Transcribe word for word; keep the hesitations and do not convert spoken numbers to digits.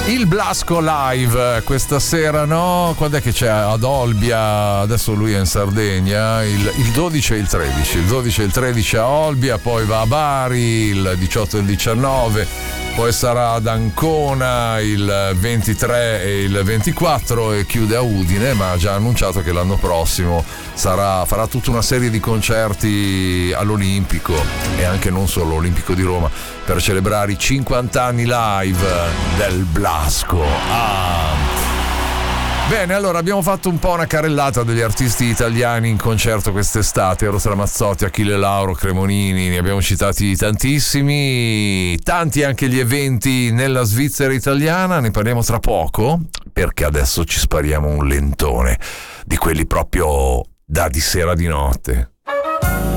Il Blasco live questa sera, no? Quando è che c'è? Ad Olbia, adesso lui è in Sardegna, il, il dodici e il tredici, il dodici e il tredici a Olbia, poi va a Bari il diciotto e il diciannove, poi sarà ad Ancona il ventitré e il ventiquattro e chiude a Udine, ma ha già annunciato che l'anno prossimo sarà, farà tutta una serie di concerti all'Olimpico e anche non solo Olimpico di Roma per celebrare i cinquanta anni live del Blasco. Ah. Bene, allora abbiamo fatto un po' una carrellata degli artisti italiani in concerto quest'estate. Eros Ramazzotti, Achille Lauro, Cremonini, ne abbiamo citati tantissimi, tanti anche gli eventi nella Svizzera italiana, ne parliamo tra poco, perché adesso ci spariamo un lentone di quelli proprio da di sera di notte.